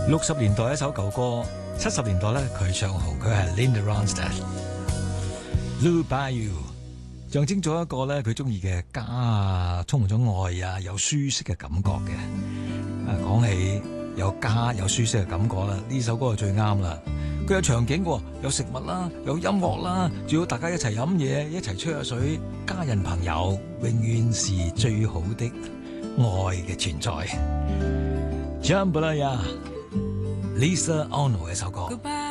60年代一首舊歌，70年代咧佢唱紅，佢係 Linda Ronstadt。Blue Bayou 象徵咗一個咧佢中意嘅家，充滿咗愛啊，有舒適嘅感覺嘅。講起有家有舒適嘅感覺啦，呢首歌就最啱啦。佢有場景喎，有食物啦，有音樂啦，仲要大家一齊飲嘢，一齊吹下水，家人朋友永遠是最好的愛嘅存在。Jambalaya Lisa Ono 嘅首歌。